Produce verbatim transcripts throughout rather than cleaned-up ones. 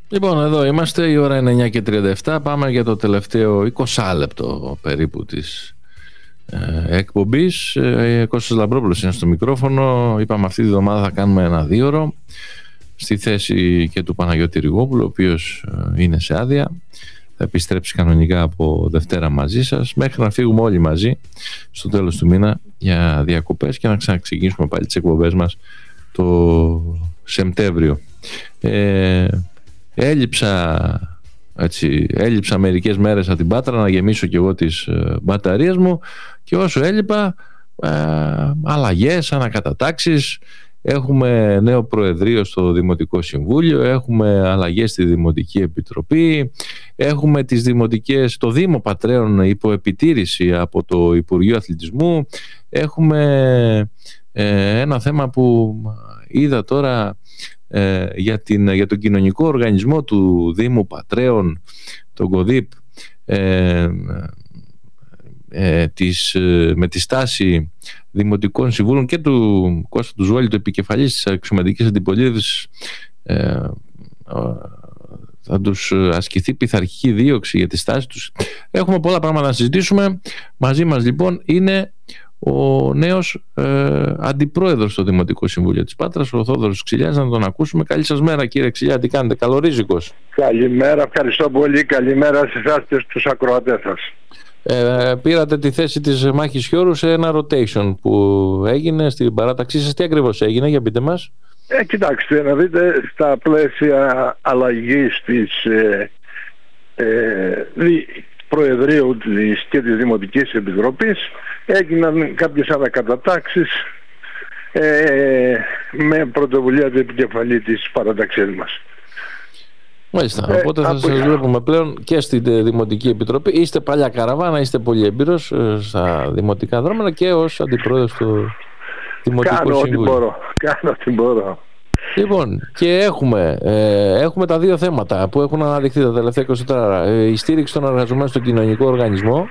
Λοιπόν, εδώ είμαστε, η ώρα είναι εννιά και τριάντα επτά. Πάμε για το τελευταίο είκοσι λεπτό περίπου της ε, εκπομπής. ε, Κώστας Λαμπρόπουλος είναι στο μικρόφωνο. Είπαμε αυτή τη εβδομάδα θα κάνουμε ένα δίωρο στη θέση και του Παναγιώτη Ριγόπουλου, ο οποίος ε, είναι σε άδεια. Θα επιστρέψει κανονικά από Δευτέρα μαζί σας, μέχρι να φύγουμε όλοι μαζί στο τέλος του μήνα για διακοπές και να ξαναξεκινήσουμε πάλι τις εκπομπές μας το Σεπτέμβριο. ε, Έλειψα, έτσι, έλειψα μερικές μέρες από την Πάτρα να γεμίσω και εγώ τις ε, μπαταρίες μου, και όσο έλειπα ε, αλλαγές, ανακατατάξεις. Έχουμε νέο Προεδρείο στο Δημοτικό Συμβούλιο, έχουμε αλλαγές στη Δημοτική Επιτροπή, έχουμε τις δημοτικές, το Δήμο Πατρέων υπό επιτήρηση από το Υπουργείο Αθλητισμού, έχουμε ε, ένα θέμα που είδα τώρα ε, για, την, για τον κοινωνικό οργανισμό του Δήμου Πατρέων, τον ΚΟΔΙΠ, ε, ε, της, με τη στάση δημοτικών συμβούλων και του Κώστα του Ζουέλη, του επικεφαλής της αξιωματικής αντιπολίτευσης, ε, θα τους ασκηθεί πειθαρχική δίωξη για τη στάση τους. Έχουμε πολλά πράγματα να συζητήσουμε. Μαζί μας λοιπόν είναι ο νέος ε, αντιπρόεδρος στο Δημοτικό Συμβούλιο της Πάτρας, ο Θόδωρος Ξηλιάς. Να τον ακούσουμε. Καλή σας μέρα, κύριε Ξηλιά, τι κάνετε? Καλορίζικος. Καλημέρα, ευχαριστώ πολύ. Καλημέρα σε εσάς και στους ακροατές σας. Ε, πήρατε τη θέση της Μάχης Χιώρου σε ένα rotation που έγινε στην παράταξή σας. Τι ακριβώς έγινε, για πείτε μας? Ε, κοιτάξτε, να δείτε, στα πλαίσια αλλαγής της ε, ε, δι, Προεδρείου της και της Δημοτικής Επιτροπής έγιναν κάποιες ανακατατάξεις ε, με πρωτοβουλία του επικεφαλή της παράταξής μας. Μάλιστα, ε, οπότε θα από... σας βλέπουμε πλέον και στη Δημοτική Επιτροπή. Είστε παλιά καραβάνα, είστε πολύ έμπειρος στα δημοτικά δρόμενα και ως αντιπρόεδρος του Δημοτικού Κάνω Συμβουλίου. Ό,τι μπορώ. Κάνω ό,τι μπορώ. Λοιπόν, και έχουμε, ε, έχουμε τα δύο θέματα που έχουν αναδειχθεί τα τελευταία είκοσι τέσσερα ώρα. Ε, η στήριξη των εργαζομένων στον κοινωνικό οργανισμό,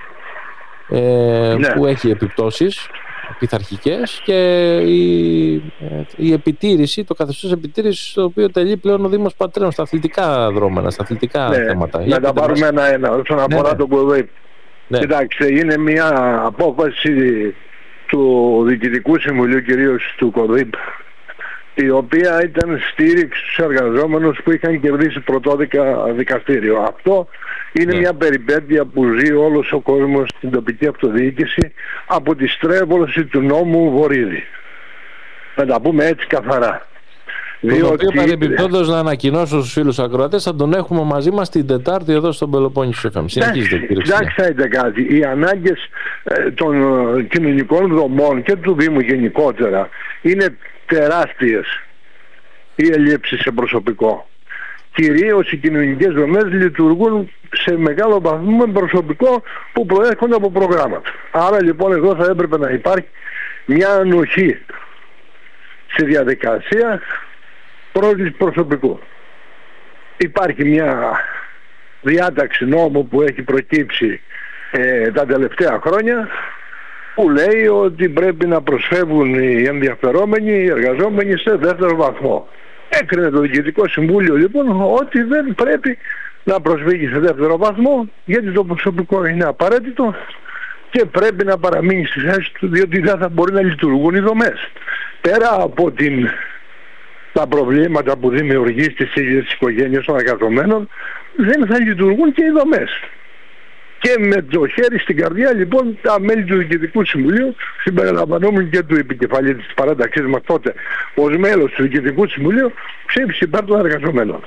ε, ναι, που έχει επιπτώσεις πειθαρχικές, και η, η επιτήρηση, το καθεστώς επιτήρησης, το οποίο τελεί πλέον ο Δήμος Πατρέων στα αθλητικά δρόμενα, στα αθλητικά ναι, θέματα. Να τα πάρουμε ένα-ένα όσον αφορά ναι, τον ΚΟΔΙΠ. Ναι. Κοιτάξτε, είναι μια απόφαση του Διοικητικού Συμβουλίου, κυρίως του ΚΟΔΙΠ, η οποία ήταν στήριξη στους εργαζόμενους που είχαν κερδίσει πρωτόδικα δικαστήριο. Αυτό είναι ναι, μια περιπέτεια που ζει όλος ο κόσμος στην τοπική αυτοδιοίκηση από τη στρέβλωση του νόμου Βορίδη. Να τα πούμε έτσι καθαρά. Το οποίο παρεμπιπτόντως να ανακοινώσω στους φίλους ακροατές, θα τον έχουμε μαζί μας την Τετάρτη εδώ στον Πελοπόννησο εφ εμ. Συνεχίζετε, κύριε Ξηλιά. Εντάξει, κάτι. Οι ανάγκες ε, των ε, κοινωνικών δομών και του Δήμου γενικότερα είναι τεράστιες, οι ελλείψεις σε προσωπικό. Κυρίως οι κοινωνικές δομές λειτουργούν σε μεγάλο βαθμό με προσωπικό που προέρχονται από προγράμματα. Άρα λοιπόν εδώ θα έπρεπε να υπάρχει μια ανοχή στη διαδικασία πρόσληψης προσωπικού. Υπάρχει μια διάταξη νόμου που έχει προκύψει ε, τα τελευταία χρόνια, που λέει ότι πρέπει να προσφεύγουν οι ενδιαφερόμενοι, οι εργαζόμενοι σε δεύτερο βαθμό. Έκρινε το Διοικητικό Συμβούλιο λοιπόν ότι δεν πρέπει να προσφύγει σε δεύτερο βαθμό, γιατί το προσωπικό είναι απαραίτητο και πρέπει να παραμείνει στη θέση του, διότι δεν θα μπορεί να λειτουργούν οι δομές. Πέρα από την, τα προβλήματα που δημιουργεί στις ίδιες οικογένειες των εργαζομένων, δεν θα λειτουργούν και οι δομές. Και με το χέρι στην καρδιά λοιπόν τα μέλη του Διοικητικού Συμβουλίου, συμπεριλαμβανόμενοι και του επικεφαλή της παράταξής μας τότε ως μέλος του Διοικητικού Συμβουλίου, ψήφισε υπέρ των εργαζομένων.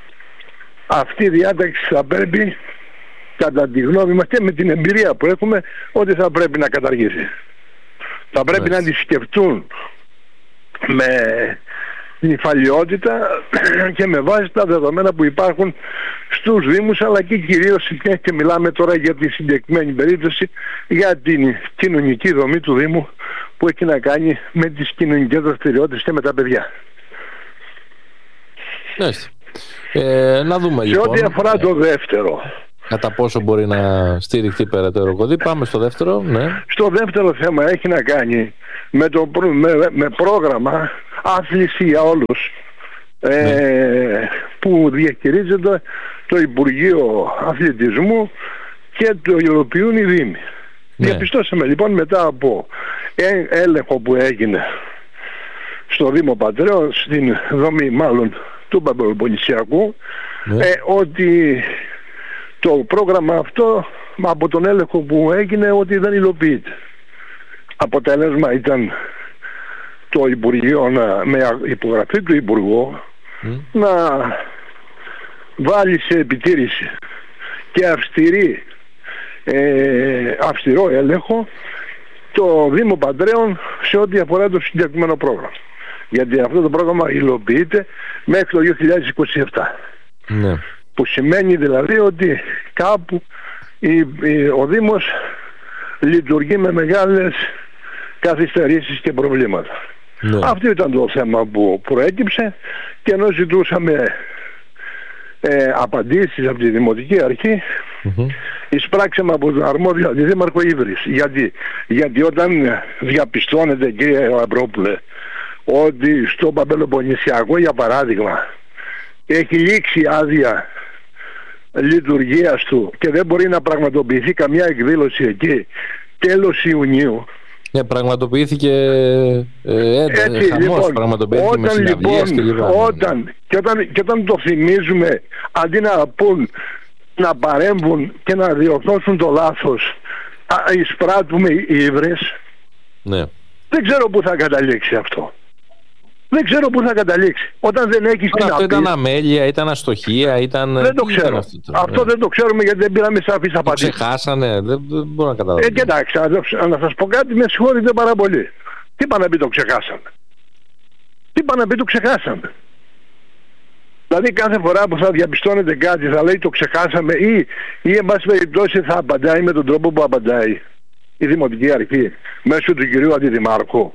Αυτή η διάταξη θα πρέπει, κατά τη γνώμη μας και με την εμπειρία που έχουμε, ότι θα πρέπει να καταργήσει. Θα πρέπει να τη σκεφτούν με νυφαλιότητα και με βάση τα δεδομένα που υπάρχουν στους Δήμους, αλλά και κυρίως, και μιλάμε τώρα για τη συγκεκριμένη περίπτωση, για την κοινωνική δομή του Δήμου που έχει να κάνει με τις κοινωνικές δραστηριότητες και με τα παιδιά. Ε, να δούμε λοιπόν. Σε ό,τι αφορά το δεύτερο, κατά πόσο μπορεί να στηριχθεί περαιτέρω κωδί, πάμε στο δεύτερο. Ναι. Στο δεύτερο θέμα έχει να κάνει με, το, με, με πρόγραμμα άθληση για όλους. Ναι. Ε, που διαχειρίζεται το Υπουργείο Αθλητισμού και το υλοποιούν οι Δήμοι. Ναι. Διαπιστώσαμε λοιπόν μετά από έλεγχο που έγινε στο Δήμο Πατρέων, στην δομή μάλλον του Παπελοποννησιακού, ναι. ε, ότι το πρόγραμμα αυτό από τον έλεγχο που έγινε ότι δεν υλοποιείται. Αποτέλεσμα ήταν το Υπουργείο να, με υπογραφή του Υπουργού mm. να βάλει σε επιτήρηση και αυστηρή, ε, αυστηρό έλεγχο το Δήμο Πατρέων σε ό,τι αφορά το συγκεκριμένο πρόγραμμα. Γιατί αυτό το πρόγραμμα υλοποιείται μέχρι το δύο χιλιάδες είκοσι επτά. Ναι. Που σημαίνει δηλαδή ότι κάπου η, η, ο Δήμος λειτουργεί με μεγάλες καθυστερήσεις και προβλήματα. Ναι. Αυτό ήταν το θέμα που προέκυψε, και ενώ ζητούσαμε ε, απαντήσεις από τη Δημοτική Αρχή, mm-hmm. εισπράξαμε από τον αρμόδιο αντιδήμαρχο Ύβρης. Γιατί, γιατί όταν διαπιστώνεται, κύριε Λαμπρόπουλε, ότι στο Παπελοποννησιακό, για παράδειγμα, έχει λήξει άδεια λειτουργίας του και δεν μπορεί να πραγματοποιηθεί καμιά εκδήλωση εκεί τέλος Ιουνίου. Ναι, πραγματοποιήθηκε ε, έτσι, χαμός, λοιπόν, πραγματοποιήθηκε όταν, με συναυλίες λοιπόν, και λοιπά. Όταν, και, όταν, και όταν το θυμίζουμε, αντί να πούν, να παρέμβουν και να διορθώσουν το λάθος, α, εισπράττουμε οι Ύβρες. Ναι. Δεν ξέρω πού θα καταλήξει αυτό. Δεν ξέρω πού θα καταλήξει. Όταν δεν έχεις την απειλή. Ήταν αμέλεια, ήταν αστοχία, ήταν... Δεν το ξέρω. Αυτό, το... αυτό δεν το ξέρουμε γιατί δεν πήραμε σαφείς απαντήσεις. Το ξεχάσανε, δεν, δεν μπορώ να καταλάβω. Ε, κοιτάξτε, να σας πω κάτι, με συγχωρείτε πάρα πολύ. Τι πάνε να πει το ξεχάσαμε. Τι πάνε να πει το ξεχάσαμε. Δηλαδή κάθε φορά που θα διαπιστώνεται κάτι θα λέει το ξεχάσαμε, ή, ή εν πάση περιπτώσει θα απαντάει με τον τρόπο που απαντάει η Δημοτική Αρχή μέσω του κυρίου Αντιδημάρχου.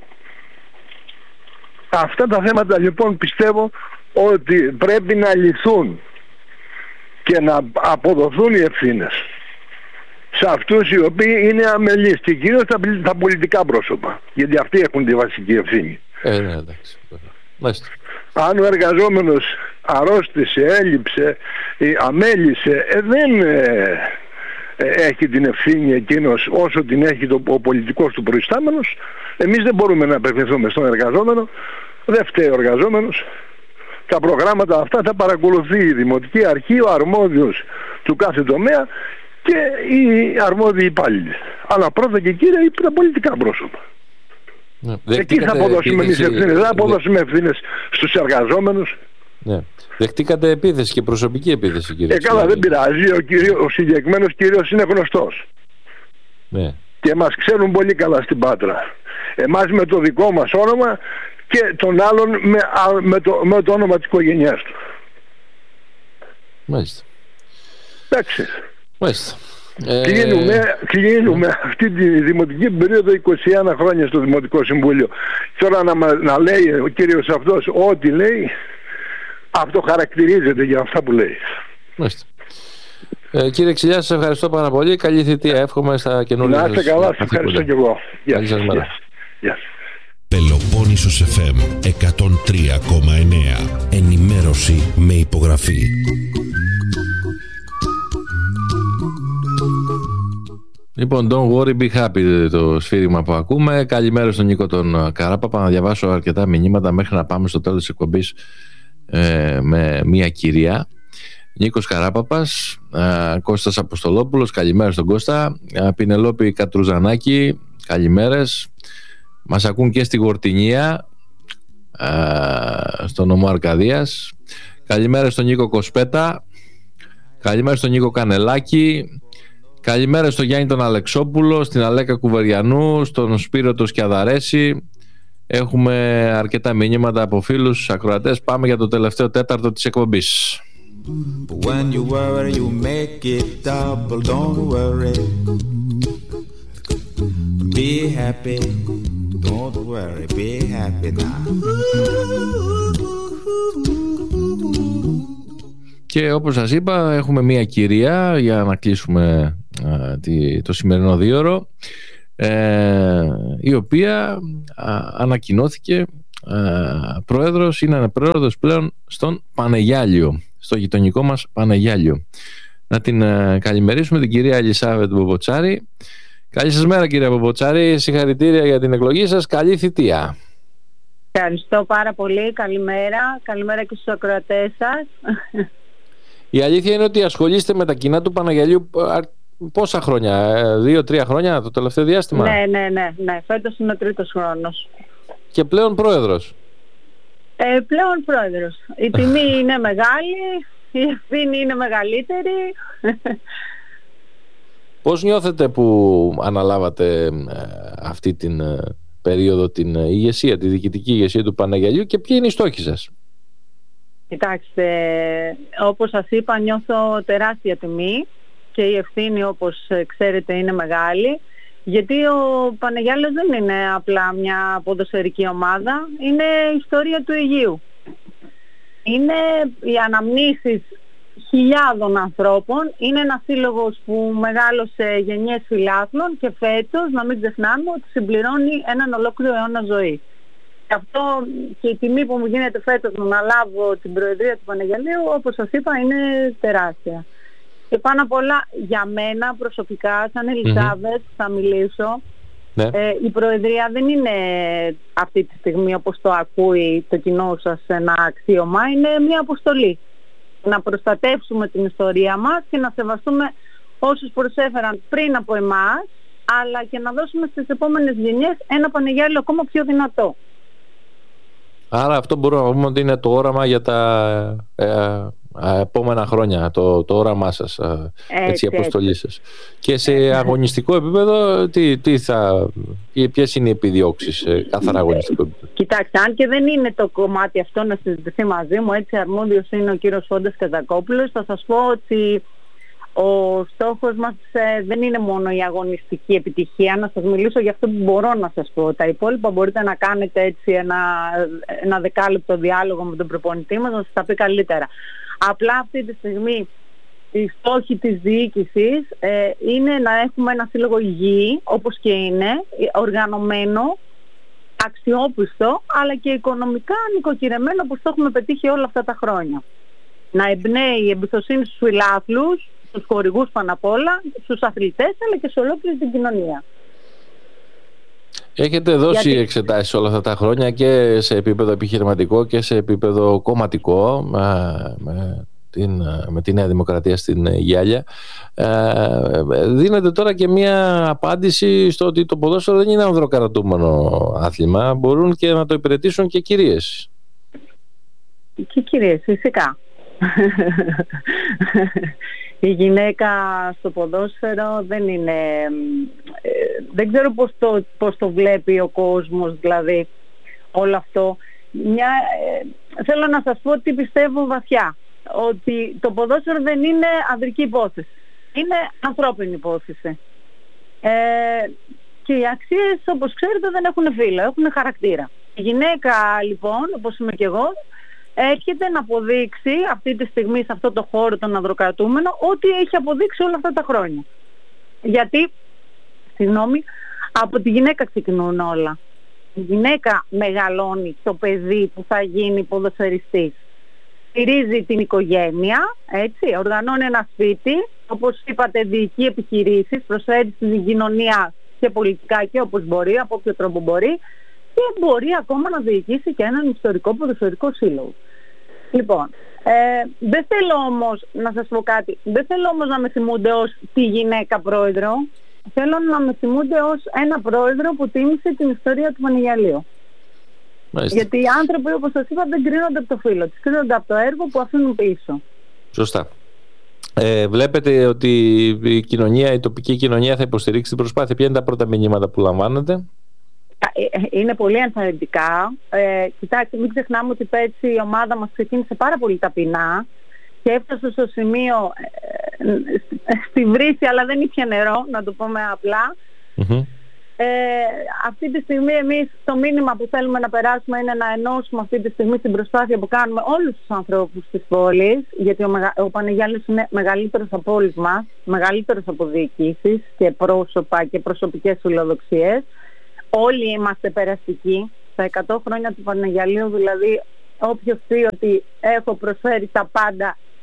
Αυτά τα θέματα λοιπόν πιστεύω ότι πρέπει να λυθούν και να αποδοθούν οι ευθύνες σε αυτούς οι οποίοι είναι αμελείς, και κυρίως τα, τα πολιτικά πρόσωπα, γιατί αυτοί έχουν τη βασική ευθύνη. Ε, ναι, εντάξει. Μάλιστα. Αν ο εργαζόμενος αρρώστησε, έλειψε ή αμέλησε, ε, δεν ε, ε, έχει την ευθύνη εκείνος όσο την έχει το, ο πολιτικός του προϊστάμενος. Εμείς δεν μπορούμε να απευθυνθούμε στον εργαζόμενο, δεν φταίει ο εργαζόμενος. Τα προγράμματα αυτά θα παρακολουθεί η Δημοτική Αρχή, ο αρμόδιος του κάθε τομέα και οι αρμόδιοι υπάλληλοι. Αλλά πρώτα και κύρια τα πολιτικά πρόσωπα. Ναι. Εκεί θα αποδώσουμε εμείς ευθύνες, δεν θα αποδώσουμε ευθύνες στους εργαζόμενους. Ναι. Δεχτήκατε επίθεση και προσωπική επίθεση, κύριε. Ε, καλά, δεν πειράζει. Ο, κύριο, ο συγκεκριμένος κύριος είναι γνωστός. Ναι. Και μας ξέρουν πολύ καλά στην Πάτρα. Εμάς με το δικό μας όνομα και τον άλλον με, με, το, με το όνομα της οικογένειάς του. Μάλιστα. Εντάξει. Μάλιστα. Κλείνουμε, ε... κλείνουμε αυτή τη δημοτική περίοδο είκοσι ένα χρόνια στο Δημοτικό Συμβούλιο. Τώρα να, να λέει ο κύριος αυτός ό,τι λέει, αυτό χαρακτηρίζεται για αυτά που λέει. Μάλιστα. Ε, κύριε Ξυλιά, σας ευχαριστώ πάρα πολύ. Καλή θητεία, εύχομαι στα καινούργια σας. Να είστε καλά, σας ευχαριστώ και εγώ. Καλή σας μέρα. Γεια. Πελοπόννησος εφ εμ εκατόν τρία κόμμα εννέα. Ενημέρωση με υπογραφή. Λοιπόν, don't worry, be happy, το σφύριγμα που ακούμε. Καλημέρα στον Νίκο τον Καράπαπα. Να διαβάσω αρκετά μηνύματα μέχρι να πάμε στο τέλος της εκπομπής ε, με μια κυρία. Νίκος Καράπαπας, ε, Κώστας Αποστολόπουλος, καλημέρα στον Κώστα. ε, Πινελόπη Κατρουζανάκη, καλημέρες. Μας ακούν και στη Γορτινία, ε, στο νομό Αρκαδίας. Καλημέρα στον Νίκο Κοσπέτα. Καλημέρα στον Νίκο Κανελάκη. Καλημέρα στον Γιάννη τον Αλεξόπουλο, στην Αλέκα Κουβεριανού, στον Σπύρο τον Σκιαδαρέση. Έχουμε αρκετά μηνύματα από φίλους ακροατές. Πάμε για το τελευταίο τέταρτο της εκπομπής. When you worry, you make it double. Don't worry. Be happy. Don't worry. Be happy now. Και όπως σας είπα, έχουμε μία κυρία για να κλείσουμε α, τη, το σημερινό δίωρο, ε, η οποία α, ανακοινώθηκε α, πρόεδρος, είναι πρόεδρος πλέον στον Πανεγιάλιο, στο γειτονικό μας Παναγιάλιο. Να την ε, καλημερίσουμε την κυρία Ελισάβετ Μποποτσάρη. Καλή σας μέρα, κυρία Μποποτσάρη, συγχαρητήρια για την εκλογή σας, καλή θητεία. Ευχαριστώ πάρα πολύ, καλημέρα, καλημέρα και στους ακροατές σας. Η αλήθεια είναι ότι ασχολείστε με τα κοινά του Παναγιαλίου πόσα χρόνια, δύο-τρία χρόνια το τελευταίο διάστημα? Ναι, ναι, ναι, ναι. Φέτος είναι ο τρίτος χρόνος. Και πλέον πρόεδρος? Ε, πλέον πρόεδρος. Η τιμή είναι μεγάλη, η ευθύνη είναι μεγαλύτερη. Πώς νιώθετε που αναλάβατε αυτή την περίοδο την ηγεσία, τη διοικητική ηγεσία του Παναγιαλίου και ποιοι είναι οι στόχοι σας? Κοιτάξτε, όπως σας είπα, νιώθω τεράστια τιμή και η ευθύνη, όπως ξέρετε, είναι μεγάλη, γιατί ο Παναγιάλος δεν είναι απλά μια ποδοσφαιρική ομάδα, είναι η ιστορία του Αιγείου. Είναι οι αναμνήσεις χιλιάδων ανθρώπων, είναι ένας σύλλογος που μεγάλωσε γενιές φιλάθλων και φέτος, να μην ξεχνάμε, ότι συμπληρώνει έναν ολόκληρο αιώνα ζωή. Και αυτό και η τιμή που μου γίνεται φέτος να αναλάβω την προεδρία του Παναγιαλίου, όπως σας είπα, είναι τεράστια. Και πάνω απ' όλα για μένα προσωπικά, σαν Ελισάβετ, mm-hmm. θα μιλήσω. Ναι. Ε, η προεδρία δεν είναι αυτή τη στιγμή, όπως το ακούει το κοινό σας, ένα αξίωμα, είναι μια αποστολή. Να προστατεύσουμε την ιστορία μας και να σεβαστούμε όσους προσέφεραν πριν από εμάς, αλλά και να δώσουμε στις επόμενες γενιές ένα Παναγιάλιο ακόμα πιο δυνατό. Άρα αυτό μπορούμε να πούμε ότι είναι το όραμα για τα ε, ε, επόμενα χρόνια, το, το όραμά σας, ε, έτσι, έτσι, η αποστολή σας. Και σε αγωνιστικό επίπεδο, τι, τι θα, ποιες είναι οι επιδιώξεις σε καθαρά αγωνιστικό επίπεδο? Κοιτάξτε, αν και δεν είναι το κομμάτι αυτό να συζητηθεί μαζί μου, έτσι αρμόδιος είναι ο κύριος Φόντας Καζακόπουλος, θα σας πω ότι ο στόχος μας ε, δεν είναι μόνο η αγωνιστική επιτυχία. Να σας μιλήσω για αυτό που μπορώ να σας πω. Τα υπόλοιπα μπορείτε να κάνετε έτσι ένα, ένα δεκάλεπτο διάλογο με τον προπονητή μας, να σας τα πει καλύτερα. Απλά αυτή τη στιγμή οι στόχοι της διοίκησης ε, είναι να έχουμε ένα σύλλογο υγιή, όπως και είναι, οργανωμένο, αξιόπιστο, αλλά και οικονομικά νοικοκυρεμένο, όπως το έχουμε πετύχει όλα αυτά τα χρόνια. Να εμπνέει η εμπιστοσύνη στους φιλάθλους, στους χορηγούς πάνω απ' όλα, στους αθλητές, αλλά και σε ολόκληρη την κοινωνία. Έχετε δώσει Γιατί... εξετάσεις όλα αυτά τα χρόνια και σε επίπεδο επιχειρηματικό και σε επίπεδο κομματικό με, με, την, με τη Νέα Δημοκρατία στην Γιάλια. Ε, δίνετε τώρα και μία απάντηση στο ότι το ποδόσφαιρο δεν είναι ανδροκαρατούμενο άθλημα. Μπορούν και να το υπηρετήσουν και κυρίες. Και κυρίες, φυσικά. Η γυναίκα στο ποδόσφαιρο δεν είναι... Ε, δεν ξέρω πώς το, πώς το βλέπει ο κόσμος, δηλαδή, όλο αυτό. Μια, ε, θέλω να σας πω τι πιστεύω βαθιά. Ότι το ποδόσφαιρο δεν είναι ανδρική υπόθεση. Είναι ανθρώπινη υπόθεση. Ε, και οι αξίες, όπως ξέρετε, δεν έχουν φύλλο, έχουν χαρακτήρα. Η γυναίκα, λοιπόν, όπως είμαι και εγώ, έρχεται να αποδείξει αυτή τη στιγμή σε αυτό το χώρο τον ανδροκρατούμενο ό,τι έχει αποδείξει όλα αυτά τα χρόνια. Γιατί, συγγνώμη, από τη γυναίκα ξεκινούν όλα. Η γυναίκα μεγαλώνει το παιδί που θα γίνει ποδοσφαιριστής. Στηρίζει την οικογένεια, έτσι, οργανώνει ένα σπίτι, όπως είπατε, διοικεί επιχειρήσεις, προσφέρει στην κοινωνία και πολιτικά και όπως μπορεί, από όποιο τρόπο μπορεί, και μπορεί ακόμα να διοικήσει και έναν ιστορικό ποδοσφαιρικό σύλλογο. Λοιπόν, ε, δεν θέλω όμως, να σας πω κάτι, δεν θέλω όμως να με θυμούνται ως τη γυναίκα πρόεδρο, θέλω να με θυμούνται ως ένα πρόεδρο που τίμησε την ιστορία του Παναγιαλίου. Μάλιστα. Γιατί οι άνθρωποι, όπως σας είπα, δεν κρίνονται από το φύλλο τους, κρίνονται από το έργο που αφήνουν πίσω. Σωστά. Ε, βλέπετε ότι η κοινωνία, η τοπική κοινωνία θα υποστηρίξει την προσπάθεια. Ποια είναι τα πρώτα μηνύματα που λαμβάνετε? Είναι πολύ ενθαρρυντικά. Ε, κοιτάξτε, μην ξεχνάμε ότι πέρσι η ομάδα μας ξεκίνησε πάρα πολύ ταπεινά και έφτασε στο σημείο ε, στη βρύση, αλλά δεν ήπια νερό, να το πούμε απλά. Mm-hmm. Ε, αυτή τη στιγμή εμείς το μήνυμα που θέλουμε να περάσουμε είναι να ενώσουμε αυτή τη στιγμή την προσπάθεια που κάνουμε όλους τους ανθρώπους της πόλης, γιατί ο, Μεγα, ο Παναγιάλης είναι μεγαλύτερος από όλους μας, μεγαλύτερος από διοικήσεις και πρόσωπα και προσωπικές φιλοδοξίες. Όλοι είμαστε περαστικοί. Στα εκατό χρόνια του Παναγιαλίου, δηλαδή, όποιος πει ότι έχω προσφέρει τα πάντα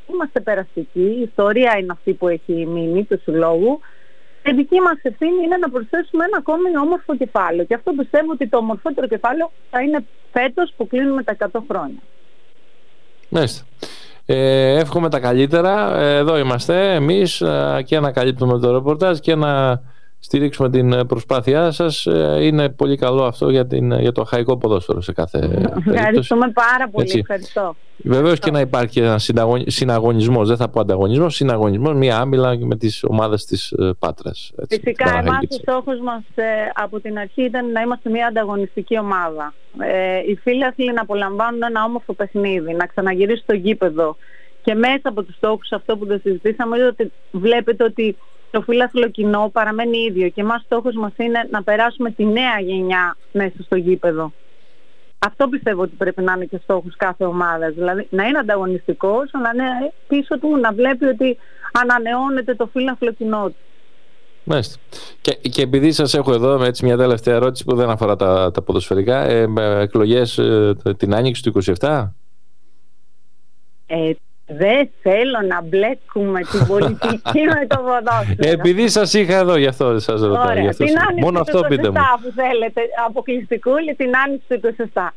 είμαστε περαστικοί, η ιστορία είναι αυτή που έχει μείνει του συλλόγου. Η δική μας ευθύνη είναι να προσθέσουμε ένα ακόμη όμορφο κεφάλαιο. Και αυτό πιστεύω ότι το ομορφότερο κεφάλαιο θα είναι φέτος που κλείνουμε τα εκατό χρόνια. Μάλιστα. Ε, εύχομαι τα καλύτερα. Εδώ είμαστε εμείς και να καλύπτουμε το ρεπορτάζ και να στηρίξουμε την προσπάθειά σας. Είναι πολύ καλό αυτό για, την, για το αχαϊκό ποδόσφαιρο σε κάθε περίπτωση. Ευχαριστούμε πάρα πολύ. Έτσι. Ευχαριστώ. Βεβαίως και να υπάρχει ένα συναγωνισμός, δεν θα πω ανταγωνισμός, συναγωνισμός, μία άμυλα με τις ομάδες της Πάτρας. Έτσι, φυσικά, εμάς ο στόχος μας ε, από την αρχή ήταν να είμαστε μια ανταγωνιστική ομάδα. Ε, οι φίλαθλοι να απολαμβάνουν ένα όμορφο παιχνίδι, να ξαναγυρίσουν στο γήπεδο. Και μέσα από τους στόχους, αυτό που το συζητήσαμε, ότι βλέπετε ότι το φίλαθλο κοινό παραμένει ίδιο. Και εμάς στόχος μας είναι να περάσουμε τη νέα γενιά μέσα στο γήπεδο. Αυτό πιστεύω ότι πρέπει να είναι και στόχος κάθε ομάδας. Δηλαδή να είναι ανταγωνιστικός, αλλά να είναι πίσω του να βλέπει ότι ανανεώνεται το φύλαθλο κοινό του. Μάλιστα. Και, και επειδή σας έχω εδώ έτσι μια τελευταία ερώτηση που δεν αφορά τα, τα ποδοσφαιρικά, ε, εκλογές ε, την Άνοιξη του είκοσι επτά. Ε, δεν θέλω να μπλέκουμε την πολιτική με το ποδόσφαιρο. Επειδή σας είχα εδώ, γι' αυτό σας ρωτάω. Ωραία, αυτό την Άνοιξη μόνο του αυτό πείτε μου. που θέλετε, αποκλειστικούλη, την Άνοιξη του είκοσι επτά.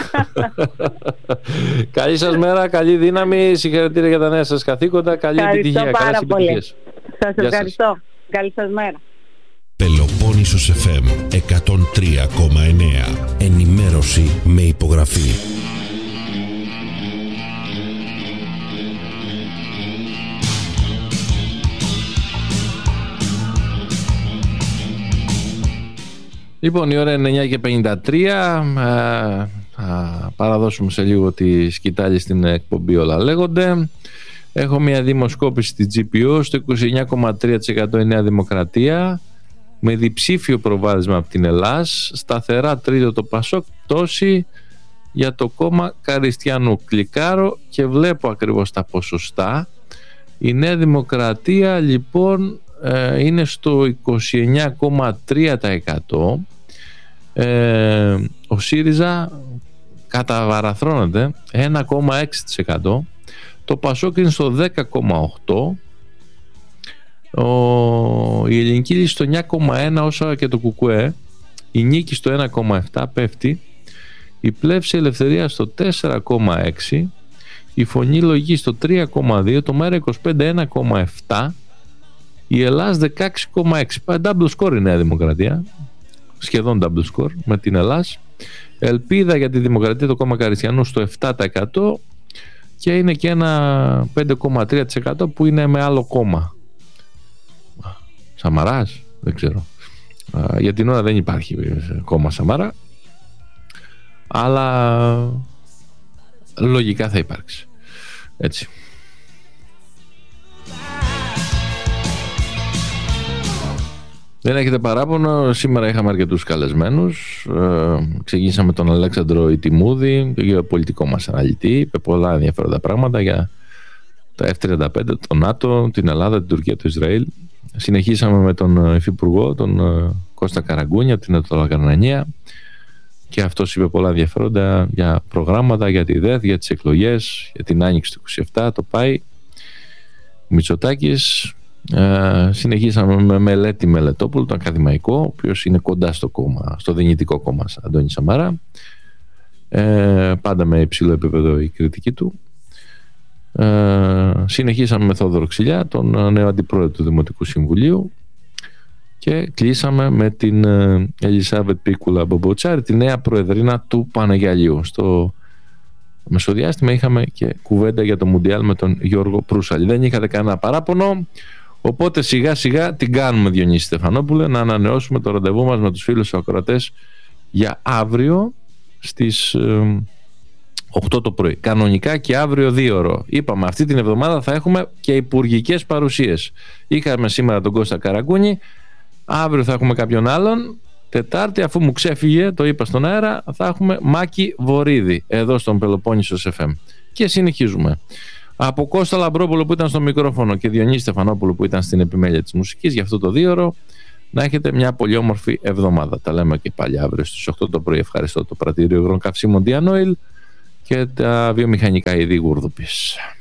Καλή σας μέρα, καλή δύναμη, συγχαρητήρια για τα νέα σας καθήκοντα, καλή ευχαριστώ επιτυχία, πάρα καλές πολύ. επιτυχίες. Σας ευχαριστώ. Σας. Καλή σας μέρα. Πελοπόννησος εφ εμ εκατόν τρία κόμμα εννέα. Ενημέρωση με υπογραφή. Λοιπόν, η ώρα είναι εννιά και πενήντα τρία. Ε, θα παραδώσουμε σε λίγο τη σκητάλη στην εκπομπή Όλα Λέγονται. Έχω μια δημοσκόπηση στη τζι πι ο. Στο είκοσι εννιά κόμμα τρία τοις εκατό η Νέα Δημοκρατία, με διψήφιο προβάδισμα από την Ελλάς. Σταθερά τρίτο το Πασόκ, πτώση για το κόμμα Καριστιανού. Κλικάρω και βλέπω ακριβώς τα ποσοστά. Η Νέα Δημοκρατία λοιπόν ε, είναι στο είκοσι εννιά κόμμα τρία τοις εκατό. Ε, ο ΣΥΡΙΖΑ καταβαραθρώνεται ένα κόμμα έξι τοις εκατό. Το Πασόκ είναι στο δέκα κόμμα οκτώ τοις εκατό. Η Ελληνική Λύση στο εννιά κόμμα ένα τοις εκατό, όσο και το Κουκουέ. Η Νίκη στο ένα κόμμα επτά τοις εκατό, πέφτει. Η Πλεύση Ελευθερία στο τέσσερα κόμμα έξι τοις εκατό. Η Φωνή Λογική στο τρία κόμμα δύο τοις εκατό. Το Μέρα είκοσι πέντε ένα κόμμα επτά τοις εκατό. Η Ελλάς δεκαέξι κόμμα έξι τοις εκατό. Double score η Νέα Δημοκρατία. Σχεδόν double score με την Ελλάς. Ελπίδα για τη Δημοκρατία, το κόμμα Καριστιανού, στο επτά τοις εκατό. Και είναι και ένα πέντε κόμμα τρία τοις εκατό που είναι με άλλο κόμμα. Σαμαράς, δεν ξέρω. Για την ώρα δεν υπάρχει κόμμα Σαμαρά, αλλά λογικά θα υπάρξει. Έτσι. Δεν έχετε παράπονο. Σήμερα είχαμε αρκετούς καλεσμένους. Ε, ξεκίνησαμε τον Αλέξανδρο Ιτιμούδη, τον γεωπολιτικό μας αναλυτή. Είπε πολλά ενδιαφέροντα πράγματα για τα εφ τριάντα πέντε, το ΝΑΤΟ, την Ελλάδα, την Τουρκία, το Ισραήλ. Συνεχίσαμε με τον Υφυπουργό, τον Κώστα Καραγκούνια, από την Αττικογερμανία. Και αυτός είπε πολλά ενδιαφέροντα για προγράμματα, για τη ΔΕΘ, για τις εκλογές, για την Άνοιξη του είκοσι επτά. Το πάει ο Μητσοτάκης. Uh, συνεχίσαμε με Μελέτη Μελετόπουλο, τον ακαδημαϊκό, ο οποίος είναι κοντά στο κόμμα, στο δυνητικό κόμμα Αντώνη Σαμαρά. Uh, πάντα με υψηλό επίπεδο η κριτική του. Uh, συνεχίσαμε με Θόδωρο Ξηλιά, τον νέο αντιπρόεδρο του Δημοτικού Συμβουλίου, και κλείσαμε με την uh, Ελισάβετ Πίκουλα Μπομποτσάρη, τη νέα προεδρίνα του Παναγιαλίου. Στο μεσοδιάστημα είχαμε και κουβέντα για το Μουντιάλ με τον Γιώργο Προύσαλη. Δεν είχατε κανένα παράπονο. Οπότε σιγά σιγά την κάνουμε, Διονύση Στεφανόπουλε, να ανανεώσουμε το ραντεβού μας με τους φίλους ακροατές για αύριο στις ε, οκτώ το πρωί. Κανονικά και αύριο δύο ώρο. Είπαμε αυτή την εβδομάδα θα έχουμε και υπουργικές παρουσίες. Είχαμε σήμερα τον Κώστα Καραγκούνη, αύριο θα έχουμε κάποιον άλλον. Τετάρτη, αφού μου ξέφυγε, το είπα στον αέρα, θα έχουμε Μάκη Βορίδη εδώ στον Πελοπόννησος εφ εμ. Και συνεχίζουμε. Από Κώστα Λαμπρόπουλο που ήταν στο μικρόφωνο και Διονύση Στεφανόπουλο που ήταν στην επιμέλεια της μουσικής για αυτό το δίωρο, να έχετε μια πολύ όμορφη εβδομάδα. Τα λέμε και πάλι αύριο στις οκτώ το πρωί. Ευχαριστώ το πρατήριο υγρών καυσίμων Διανόιλ και τα βιομηχανικά είδη Γουρδουπής.